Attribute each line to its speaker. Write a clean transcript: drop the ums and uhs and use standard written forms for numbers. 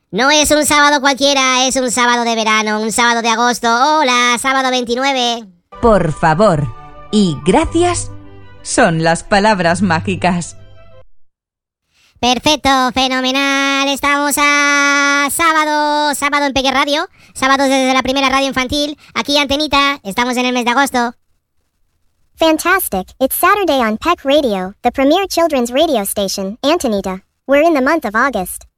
Speaker 1: No es un sábado cualquiera, es un sábado de verano, un sábado de agosto. Hola, sábado 29.
Speaker 2: Por favor y gracias son las palabras mágicas.
Speaker 1: Perfecto, fenomenal. Estamos a sábado en Peque Radio. Sábados desde la primera radio infantil. Aquí Antenita, estamos en el mes de agosto.
Speaker 3: Fantastic. It's Saturday on Peck Radio, the premier children's radio station, Antonita. We're in the month of August.